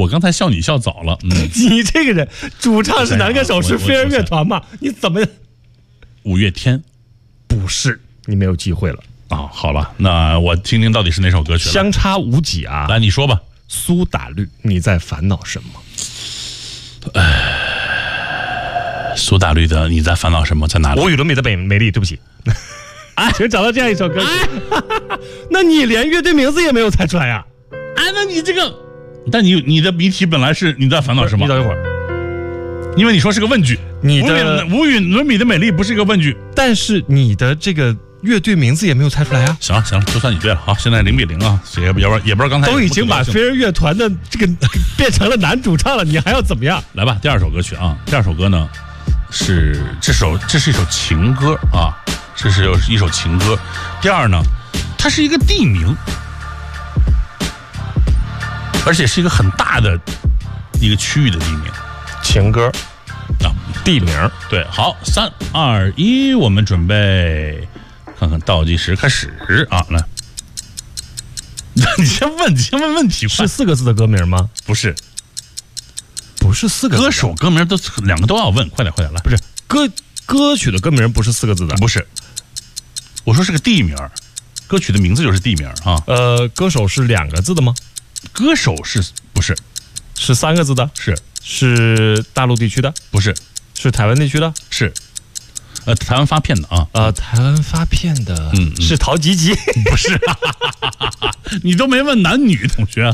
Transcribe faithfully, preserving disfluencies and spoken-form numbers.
我刚才笑你笑早了。嗯， 你这个人，主唱是男歌手，是飞儿乐团嘛？你怎么？ 五月天不是，你没有机会了啊、哦！好了，那我听听到底是哪首歌曲了？ 相差无几啊！ 来，你说吧。 苏打绿，你在烦恼什么？ 呃，苏打绿的你在烦恼什么？在哪里？ 无与伦比的美美丽，对不起。啊，请找到这样一首歌曲。哎、那你连乐队名字也没有猜出来呀、 啊？哎，那你这个，但你你的谜题本来是你在烦恼什么？ 你等一会儿， 因为你说是个问句， 你的无与伦比的美丽不是一个问句， 但是你的这个乐队名字也没有猜出来啊。 行了行了，就算你对了。好，现在零比零啊，也不要不然也不知道刚才都已经把飞儿乐团的这个变成了男主唱了，你还要怎么样？ 来吧，第二首歌曲啊，第二首歌呢是这首这是一首情歌啊，这是一首情歌。第二呢，它是一个地名，而且是一个很大的一个区域的地名。 情歌啊， 地名。 对，好，三二一，我们准备看看倒计时开始啊，来，你先问，你先问问题。 是四个字的歌名吗？ 不是， 不是四个字。 歌手歌名都两个都要问，快点快点来。 不是歌歌曲的歌名不是四个字的， 不是。我说是个地名，歌曲的名字就是地名啊。 呃，歌手是两个字的吗？ 歌手是不是？ 是三个字的？ 是。 是大陆地区的？ 不是。 是台湾地区的？ 是。呃，台湾发片的啊。 呃，台湾发片的。 嗯， 是陶吉吉？ 不是。你都没问男女同学。